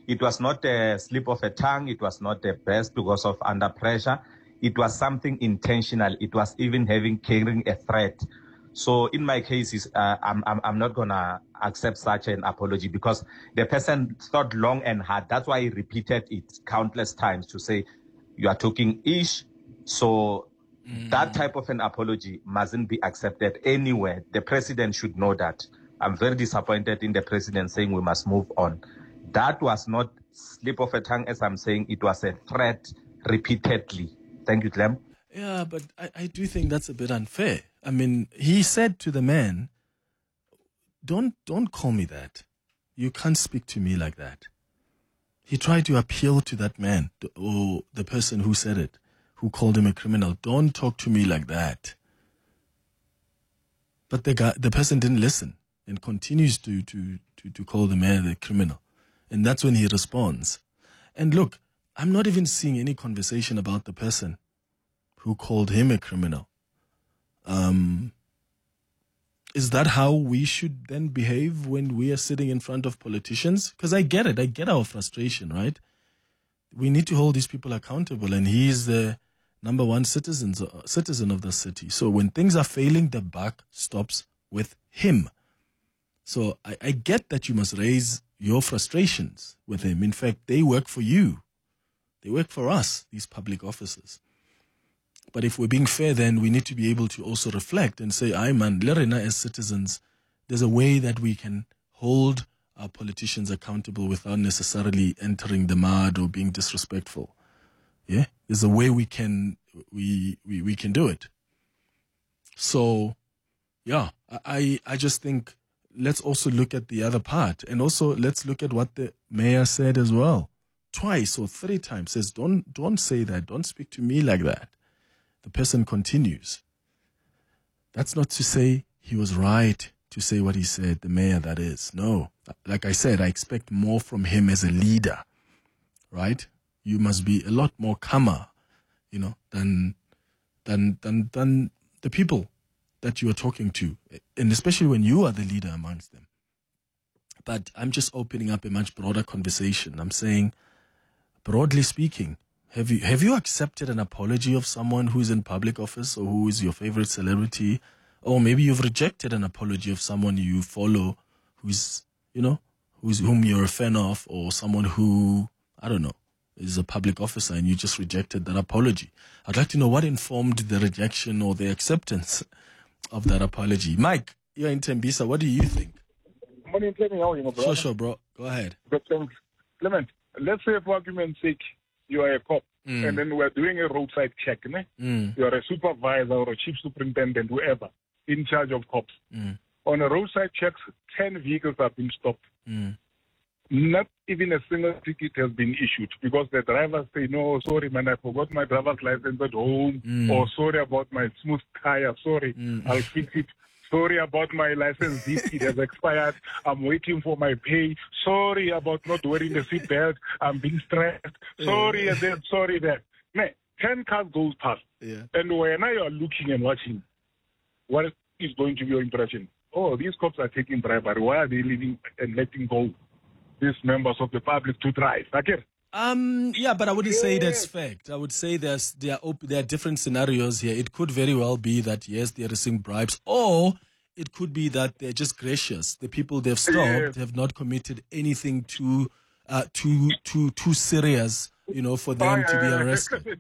It was not a slip of a tongue. It was not a burst because of under pressure. It was something intentional. It was even carrying a threat. So in my case, I'm not gonna accept such an apology because the person thought long and hard. That's why he repeated it countless times to say, you are talking ish. So that type of an apology mustn't be accepted anywhere. The president should know that. I'm very disappointed in the president saying we must move on. That was not slip of a tongue, as I'm saying. It was a threat repeatedly. Thank you, Clem. Yeah, but I do think that's a bit unfair. I mean, he said to the man, don't call me that. You can't speak to me like that. He tried to appeal to that man, or the person who said it, who called him a criminal. Don't talk to me like that. But the person didn't listen and continues to call the man a criminal. And that's when he responds. And look, I'm not even seeing any conversation about the person who called him a criminal. Is that how we should then behave when we are sitting in front of politicians? Because I get it. I get our frustration, right? We need to hold these people accountable, and he is the number one citizen of the city. So when things are failing, the buck stops with him. So I get that you must raise your frustrations with him. In fact, they work for you. They work for us, these public officers. But if we're being fair, then we need to be able to also reflect and say, Lerena, as citizens, there's a way that we can hold our politicians accountable without necessarily entering the mud or being disrespectful. Yeah, there's a way we can do it. So, yeah, I just think let's also look at the other part, and also let's look at what the mayor said as well, twice or three times. Says, don't say that. Don't speak to me like that. The person continues. That's not to say he was right to say what he said, the mayor, that is. No. Like I said, I expect more from him as a leader, right? You must be a lot more calmer, than the people that you are talking to, and especially when you are the leader amongst them. But I'm just opening up a much broader conversation. I'm saying, broadly speaking, have you accepted an apology of someone who's in public office or who is your favorite celebrity? Or maybe you've rejected an apology of someone you follow whom you're a fan of, or someone who, I don't know, is a public officer, and you just rejected that apology. I'd like to know what informed the rejection or the acceptance of that apology. Mike, you're in Tembisa. What do you think? Morning, Clement. How are you, bro? Sure, bro. Go ahead. Clement, let's say for argument's sake, you are a cop, and then we're doing a roadside check. You are a supervisor or a chief superintendent, whoever, in charge of cops. On a roadside check, 10 vehicles have been stopped. Not even a single ticket has been issued because the drivers say, no, sorry, man, I forgot my driver's license at home, or sorry about my smooth tire, sorry, I'll fix it. Sorry about my license, it has expired. I'm waiting for my pay. Sorry about not wearing the seatbelt. I'm being stressed. Sorry and then sorry that. Man, 10 cars goes past. Yeah. And when you are looking and watching, what is going to be your impression? Oh, these cops are taking bribery. Why are they leaving and letting go these members of the public to drive? Okay. Yeah, but I wouldn't say that's fact. I would say there are different scenarios here. It could very well be that, yes, they're receiving bribes, or it could be that they're just gracious. The people they've stopped have not committed anything too serious, for them to be arrested.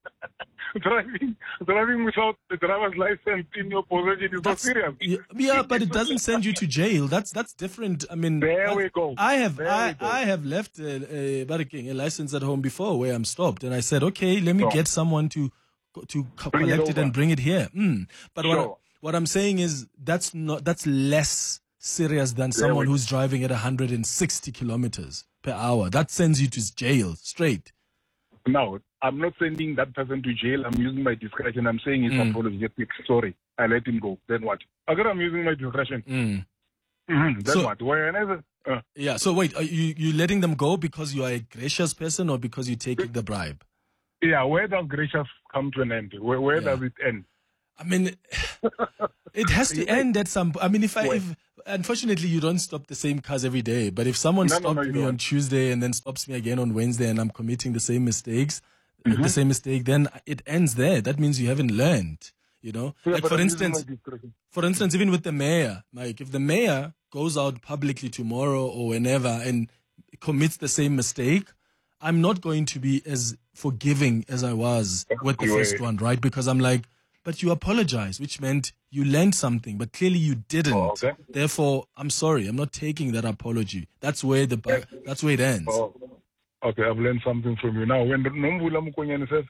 Driving without the driver's license in your possession is not serious. Yeah, but it doesn't send you to jail. That's different. I mean, there we go. I have left a license at home before where I'm stopped, and I said, okay, let me get someone to collect it and bring it here. But what I'm saying is that's less serious than someone who's driving at 160 kilometers per hour. That sends you to jail straight. No, I'm not sending that person to jail. I'm using my discretion. I'm saying it's apologetic. Sorry, I let him go. Then what? Again, I'm using my discretion. Then what? Whenever. Yeah. So wait, are you letting them go because you are a gracious person, or because you're taking the bribe? Yeah. Where does gracious come to an end? Where does it end? I mean, it has to end at some. I mean, if unfortunately you don't stop the same cars every day, but if someone stopped me on Tuesday and then stops me again on Wednesday, and I'm committing the same mistakes, then it ends there. That means you haven't learned. You know, like for instance, even with the mayor, Mike, if the mayor goes out publicly tomorrow or whenever and commits the same mistake, I'm not going to be as forgiving as I was with the first one, right? Because I'm like, but you apologize, which meant you learned something, but clearly you didn't. Oh, okay. Therefore, I'm sorry, I'm not taking that apology. That's where it ends. Oh. Okay, I've learned something from you. Now, when Nombula Mukonyane says,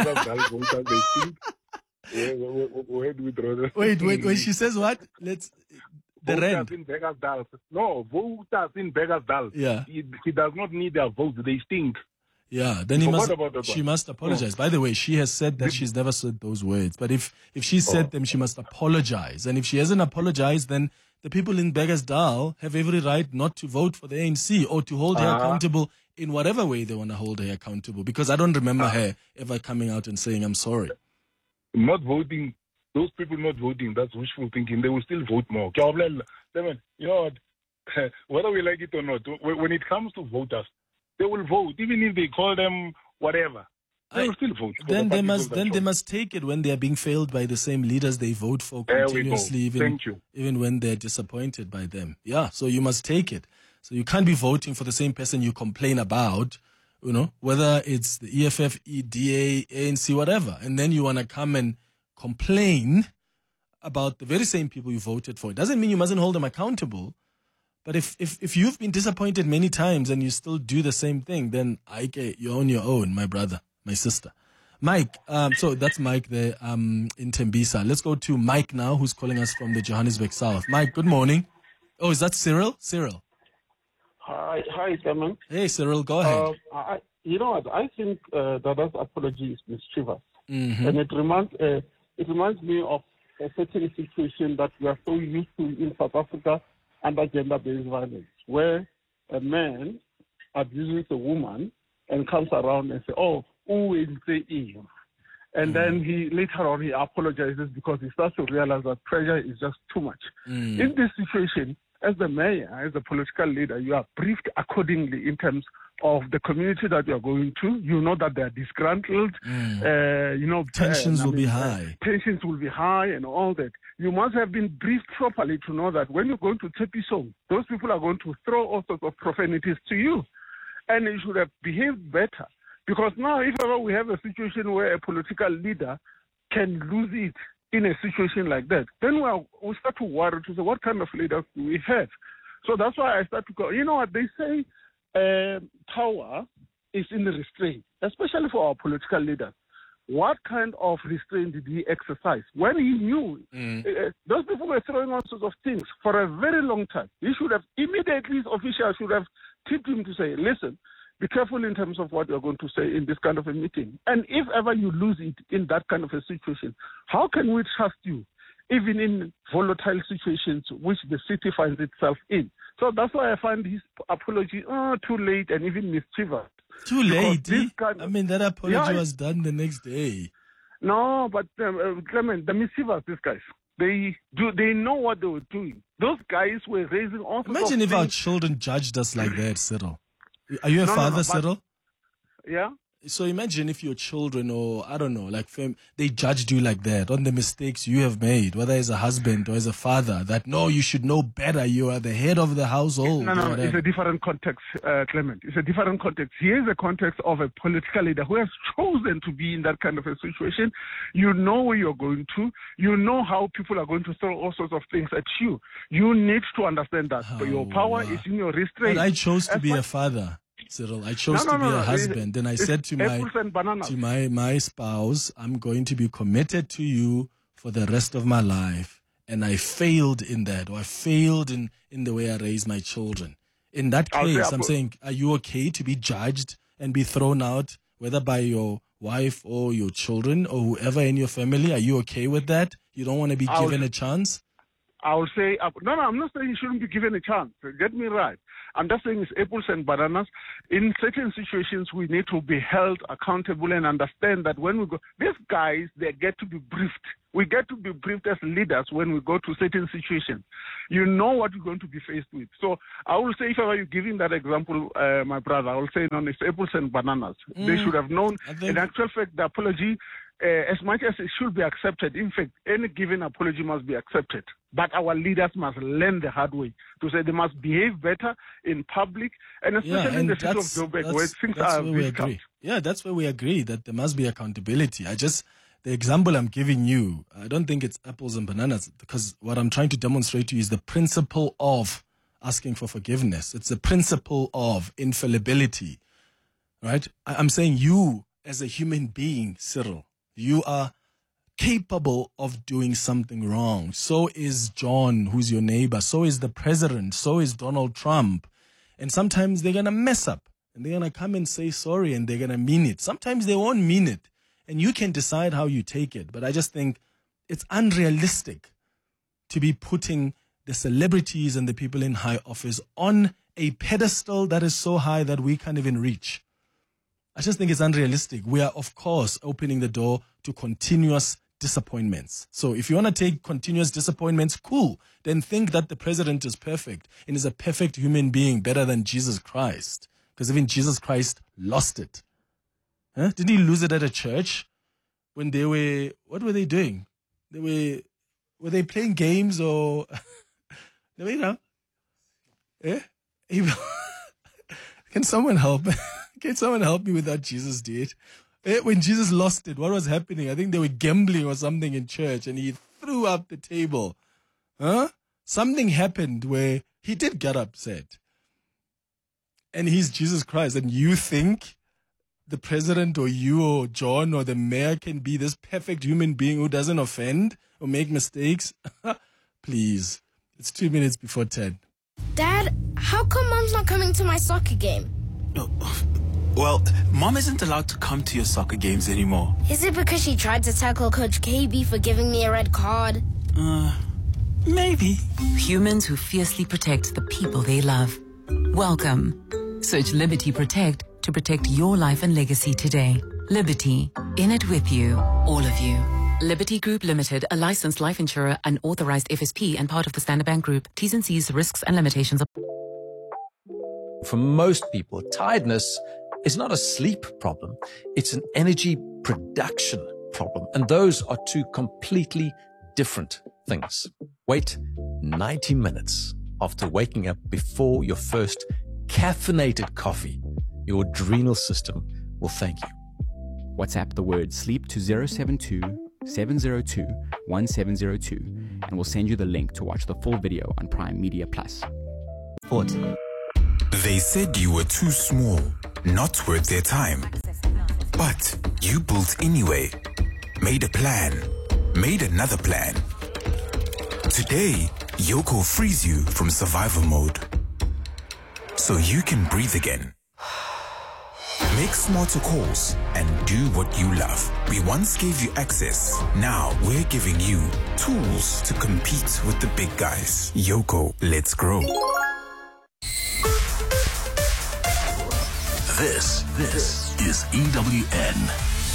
where do we draw this? Wait, when she says what? Let's... The rent. In Beggersdal. No, voters in Beggersdal. Yeah. He does not need their votes. They stink. Yeah, then she must apologize. By the way, she has said that she's never said those words. But if she said them, she must apologize. And if she hasn't apologized, then the people in Beggersdal have every right not to vote for the ANC or to hold her accountable in whatever way they want to hold her accountable. Because I don't remember her ever coming out and saying, I'm sorry. Not voting, those people not voting, that's wishful thinking. They will still vote more. You know what? Whether we like it or not, when it comes to voters, they will vote, even if they call them whatever. They will still vote. Then they must take it when they are being failed by the same leaders they vote for continuously, even when they're disappointed by them. Yeah, so you must take it. So you can't be voting for the same person you complain about, you know, whether it's the EFF, EDA, ANC, whatever. And then you want to come and complain about the very same people you voted for. It doesn't mean you mustn't hold them accountable. But if you've been disappointed many times and you still do the same thing, then you're on your own, my brother, my sister. Mike, so that's Mike there in Tembisa. Let's go to Mike now, who's calling us from the Johannesburg South. Mike, good morning. Oh, is that Cyril? Cyril. Hi, Simon. Hey, Cyril, go ahead. You know what? I think that apology is mischievous. Mm-hmm. And it reminds me of a certain situation that we are so used to in South Africa under gender-based violence, where a man abuses a woman and comes around and says, oh, who will say you? And then later on he apologizes because he starts to realize that pressure is just too much. In this situation, as the mayor, as the political leader, you are briefed accordingly in terms of the community that you are going to. You know that they are disgruntled. Tensions will be high. Tensions will be high and all that. You must have been briefed properly to know that when you're going to Tepisong, those people are going to throw all sorts of profanities to you. And you should have behaved better. Because now, if ever we have a situation where a political leader can lose it in a situation like that, then we start to worry to say, what kind of leaders do we have? So that's why I start to go, you know what, they say power is in the restraint, especially for our political leaders. What kind of restraint did he exercise? When he knew those people were throwing all sorts of things for a very long time, he should have immediately, his officials should have tipped him to say, listen, be careful in terms of what you're going to say in this kind of a meeting. And if ever you lose it in that kind of a situation, how can we trust you, even in volatile situations which the city finds itself in? So that's why I find his apology too late and even mischievous. Too late? That apology was done the next day. No, but Clement, the mischievous, these guys, they know what they were doing. Those guys were raising all sorts Imagine of if our children judged us like that, Cyril. Are you a father, Cyril? Yeah. So imagine if your children or, I don't know, they judged you like that on the mistakes you have made, whether as a husband or as a father, that, no, you should know better. You are the head of the household. No, it's a different context, Clement. It's a different context. Here's a context of a political leader who has chosen to be in that kind of a situation. You know where you're going to. You know how people are going to throw all sorts of things at you. You need to understand that. But your power is in your restraint. But I chose to be a father. Cyril, I chose to be a husband, and I said to my spouse, I'm going to be committed to you for the rest of my life, and I failed in that, or I failed in the way I raised my children. In that case, I'm saying, are you okay to be judged and be thrown out, whether by your wife or your children or whoever in your family? Are you okay with that? You don't want to be given a chance? I will say, no, I'm not saying you shouldn't be given a chance. Get me right. I'm just saying it's apples and bananas. In certain situations, we need to be held accountable and understand that when we go, these guys, they get to be briefed. We get to be briefed as leaders when we go to certain situations. You know what you're going to be faced with. So I will say, if I were giving that example, my brother, I will say, no, it's apples and bananas. They should have known. In actual fact, the apology, as much as it should be accepted, in fact, any given apology must be accepted. But our leaders must learn the hard way to say they must behave better in public, and especially in the city of Joburg, where things are difficult. Yeah, that's where we agree that there must be accountability. The example I'm giving you, I don't think it's apples and bananas, because what I'm trying to demonstrate to you is the principle of asking for forgiveness. It's the principle of infallibility, right? I'm saying you, as a human being, Cyril, you are capable of doing something wrong. So is John, who's your neighbor. So is the president. So is Donald Trump. And sometimes they're going to mess up. And they're going to come and say sorry, and they're going to mean it. Sometimes they won't mean it. And you can decide how you take it. But I just think it's unrealistic to be putting the celebrities and the people in high office on a pedestal that is so high that we can't even reach. I just think it's unrealistic. We are, of course, opening the door to continuous disappointments. So if you want to take continuous disappointments, cool. Then think that the president is perfect and is a perfect human being, better than Jesus Christ. Because even Jesus Christ lost it. Huh? Didn't he lose it at a church when they were, what were they doing? Were they playing games or, you know? Yeah? Can someone help? Can someone help me with that Jesus did? When Jesus lost it, what was happening? I think they were gambling or something in church, and he threw up the table. Huh? Something happened where he did get upset. And he's Jesus Christ. And you think the president or you or John or the mayor can be this perfect human being who doesn't offend or make mistakes? Please. It's 2 minutes before 10. Dad, how come Mom's not coming to my soccer game? Well, Mom isn't allowed to come to your soccer games anymore. Is it because she tried to tackle Coach KB for giving me a red card? Maybe. Humans who fiercely protect the people they love. Welcome. Search Liberty Protect to protect your life and legacy today. Liberty. In it with you. All of you. Liberty Group Limited, a licensed life insurer, an authorized FSP, and part of the Standard Bank Group. T's and C's, risks and limitations. For most people, tiredness is not a sleep problem. It's an energy production problem. And those are two completely different things. Wait 90 minutes after waking up before your first caffeinated coffee. Your adrenal system will thank you. WhatsApp the word sleep to 072-702-1702 and we'll send you the link to watch the full video on Prime Media Plus. They said you were too small, not worth their time. But you built anyway, made a plan, made another plan. Today, Yoco frees you from survival mode, so you can breathe again. Make smarter calls and do what you love. We once gave you access. Now we're giving you tools to compete with the big guys. Yoco, let's grow. This is EWN.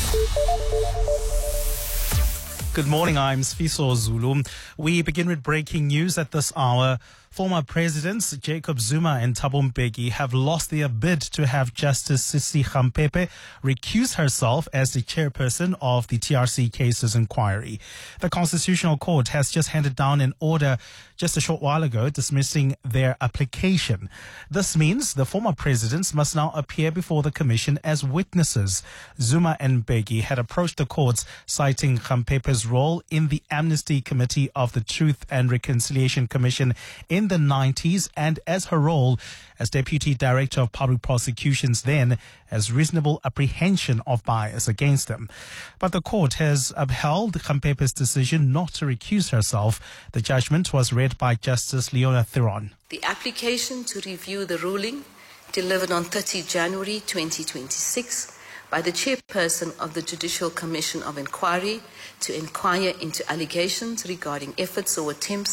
Good morning, I'm Sfiso Zulu. We begin with breaking news at this hour. Former Presidents Jacob Zuma and Thabo Mbeki have lost their bid to have Justice Sisi Khampepe recuse herself as the chairperson of the TRC Cases Inquiry. The Constitutional Court has just handed down an order just a short while ago dismissing their application. This means the former presidents must now appear before the commission as witnesses. Zuma and Mbeki had approached the courts citing Khampepe's role in the Amnesty Committee of the Truth and Reconciliation Commission in the 90s and as her role as Deputy Director of Public Prosecutions then as reasonable apprehension of bias against them. But the court has upheld Khampepe's decision not to recuse herself. The judgment was read by Justice Leona Theron. The application to review the ruling delivered on 30 January 2026 by the chairperson of the Judicial Commission of Inquiry to inquire into allegations regarding efforts or attempts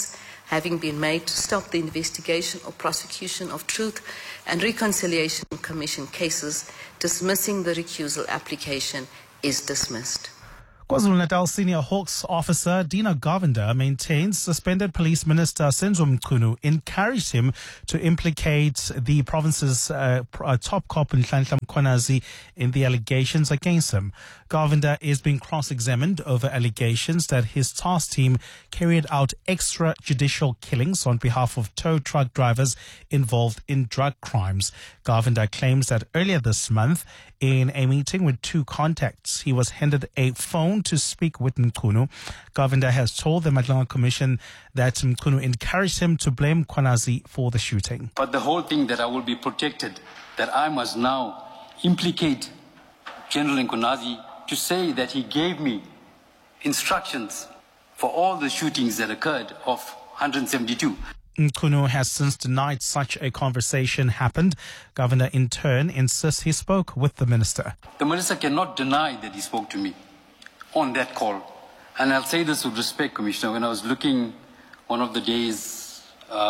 having been made to stop the investigation or prosecution of Truth and Reconciliation Commission cases, dismissing the recusal application is dismissed. KwaZulu-Natal Senior Hawks officer Dina Govinda maintains suspended Police Minister Senzo Mchunu encouraged him to implicate the province's top cop Nhlanhla Mkhwanazi in the allegations against him. Govinda is being cross-examined over allegations that his task team carried out extrajudicial killings on behalf of tow truck drivers involved in drug crimes. Govinda claims that earlier this month, in a meeting with two contacts, he was handed a phone to speak with Mchunu. Govinda has told the Madlanga Commission that Mchunu encouraged him to blame Mkhwanazi for the shooting. But the whole thing that I will be protected, that I must now implicate General Mkhwanazi to say that he gave me instructions for all the shootings that occurred of 172. Mchunu has since denied such a conversation happened. Governor, in turn, insists he spoke with the minister. The minister cannot deny that he spoke to me on that call. And I'll say this with respect, Commissioner. When I was looking one of the days,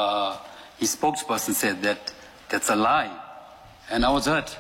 his spokesperson said that that's a lie. And I was hurt.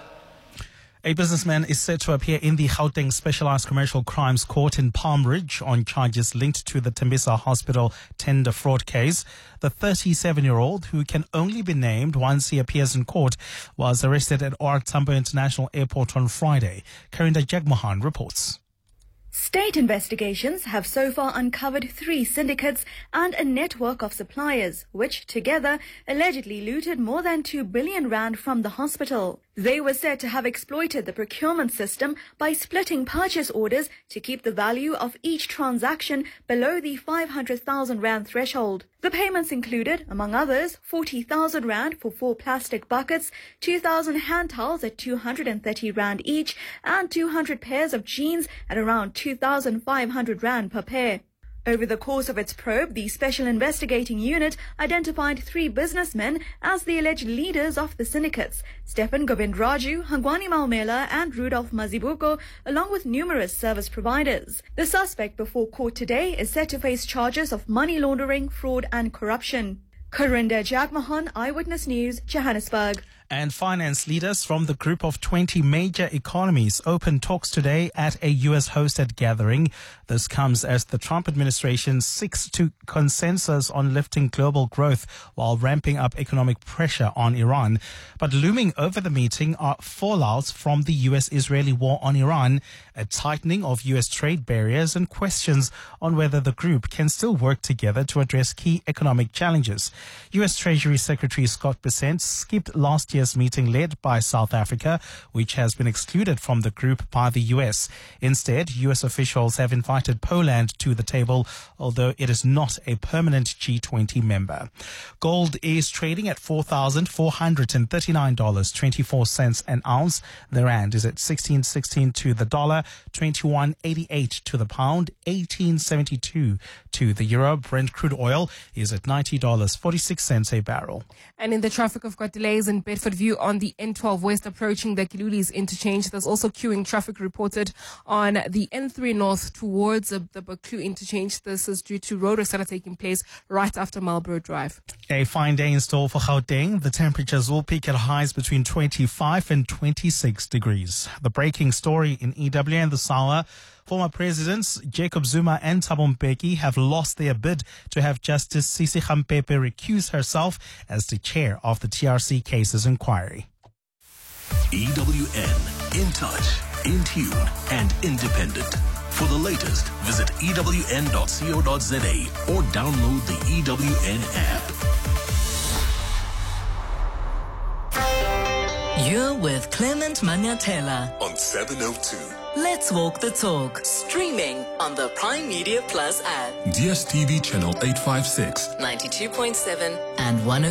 A businessman is set to appear in the Gauteng Specialized Commercial Crimes Court in Palm Ridge on charges linked to the Tembisa Hospital tender fraud case. The 37-year-old, who can only be named once he appears in court, was arrested at OR Tambo International Airport on Friday. Karinda Jagmohan reports. State investigations have so far uncovered 3 syndicates and a network of suppliers, which together allegedly looted more than 2 billion rand from the hospital. They were said to have exploited the procurement system by splitting purchase orders to keep the value of each transaction below the 500,000 rand threshold. The payments included, among others, 40,000 rand for 4 plastic buckets, 2,000 hand towels at 230 rand each, and 200 pairs of jeans at around 2,500 rand per pair. Over the course of its probe, the Special Investigating Unit identified 3 businessmen as the alleged leaders of the syndicates: Stephen Govindraju, Hangwani Maumela and Rudolph Mazibuko, along with numerous service providers. The suspect before court today is set to face charges of money laundering, fraud and corruption. Karinda Jagmohan, Eyewitness News, Johannesburg. And finance leaders from the group of 20 major economies opened talks today at a U.S.-hosted gathering. This comes as the Trump administration seeks to consensus on lifting global growth while ramping up economic pressure on Iran. But looming over the meeting are fallouts from the U.S.-Israeli war on Iran, a tightening of U.S. trade barriers, and questions on whether the group can still work together to address key economic challenges. U.S. Treasury Secretary Scott Bessent skipped last year's meeting led by South Africa, which has been excluded from the group by the U.S. Instead, U.S. officials have invited Poland to the table, although it is not a permanent G20 member. Gold is trading at $4,439.24 an ounce. The rand is at 16.16 to the dollar, 21.88 to the pound, 18.72 to the euro. Brent crude oil is at $90.46 a barrel. And in the traffic, we've got delays in Bedford View on the N12 West approaching the Kilulis interchange. There's also queuing traffic reported on the N3 North towards the Buccleuch interchange. This is due to road works that are taking place right after Marlborough Drive. A fine day in store for Gauteng. The temperatures will peak at highs between 25 and 26 degrees. The breaking story in EWN this hour: former presidents Jacob Zuma and Thabo Mbeki have lost their bid to have Justice Sisi Khampepe recuse herself as the chair of the TRC cases inquiry. EWN, in touch, in tune, and independent. For the latest, visit ewn.co.za or download the EWN app. You're with Clement Manyatela on 702. Let's walk the talk. Streaming on the Prime Media Plus app. DSTV channel 856. 92.7 and 102.